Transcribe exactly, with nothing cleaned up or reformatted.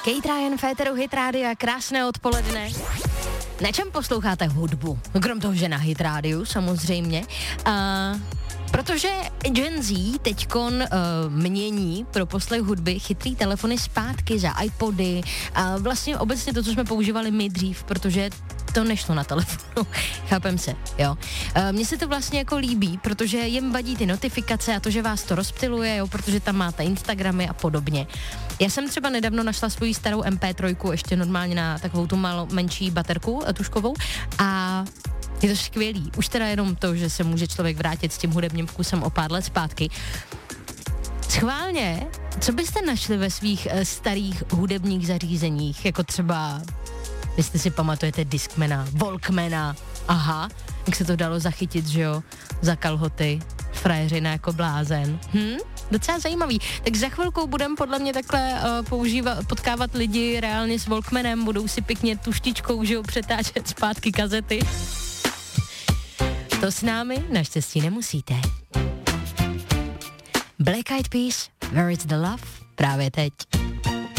Kate Ryan, Féteru Hit Rádia, krásné odpoledne. Na čem posloucháte hudbu? Krom toho, že na Hit Rádiu, samozřejmě. Uh, protože Gen Z teďkon uh, mění pro poslech hudby chytrý telefony zpátky za iPody a vlastně obecně to, co jsme používali my dřív, protože to nešlo na telefonu, chápem se, jo. E, mně se to vlastně jako líbí, protože jim vadí ty notifikace a to, že vás to rozptyluje, jo, protože tam máte Instagramy a podobně. Já jsem třeba nedávno našla svoji starou em pé tři, ještě normálně na takovou tu malou, menší baterku tuškovou a je to skvělý. Už teda jenom to, že se může člověk vrátit s tím hudebním vkusem o pár let zpátky. Schválně, co byste našli ve svých e, starých hudebních zařízeních, jako třeba... Jestli si pamatujete Discmana, Walkmana, aha, jak se to dalo zachytit, že jo, za kalhoty, frajeřina jako blázen. Hm? Docela zajímavý. Tak za chvilkou budeme podle mě takhle uh, používat, potkávat lidi reálně s Walkmanem, budou si pěkně tuštičkou, že jo, přetáčet zpátky kazety. To s námi naštěstí nemusíte. Black Eyed Peas, Where is the Love? Právě teď.